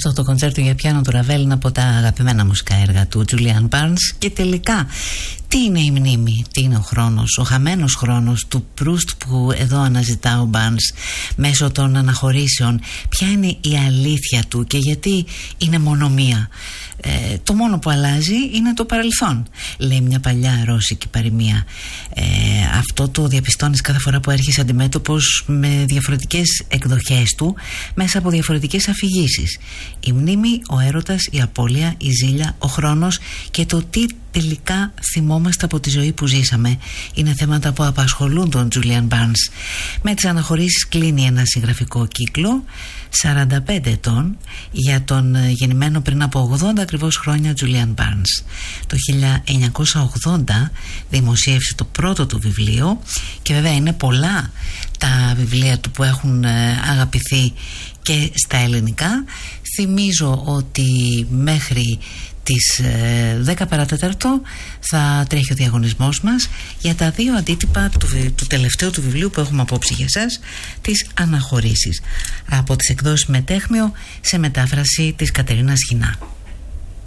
αυτό το κοντσέρτο για πιάνο του Ραβέλ είναι από τα αγαπημένα μουσικά έργα του Julian Barnes. Και τελικά, τι είναι η μνήμη, τι είναι ο χρόνος, ο χαμένος χρόνος του Προύστ που εδώ αναζητά ο Barnes μέσω των αναχωρήσεων? Ποια είναι η αλήθεια του και γιατί είναι μόνο μία? Το μόνο που αλλάζει είναι το παρελθόν, λέει μια παλιά ρώσικη παροιμία. Αυτό το διαπιστώνεις κάθε φορά που έρχεσαι αντιμέτωπος με διαφορετικές εκδοχές του μέσα από διαφορετικές αφηγήσεις. Η μνήμη, ο έρωτας, η απώλεια, η ζήλια, ο χρόνος και το τι τελικά θυμόμαστε από τη ζωή που ζήσαμε είναι θέματα που απασχολούν τον Julian Barnes. Με τις αναχωρήσεις κλείνει ένα συγγραφικό κύκλο 45 ετών για τον γεννημένο πριν από 80 ακριβώς χρόνια Julian Barnes. Το 1980 δημοσίευσε το πρώτο του βιβλίο και βέβαια είναι πολλά τα βιβλία του που έχουν αγαπηθεί και στα ελληνικά. Θυμίζω ότι μέχρι τις 10 παρατέταρτο θα τρέχει ο διαγωνισμός μας για τα 2 αντίτυπα του τελευταίου του βιβλίου που έχουμε απόψε για σας, τις αναχωρήσεις, από τις εκδόσεις Μετέχμιο, σε μετάφραση της Κατερίνας Χινά.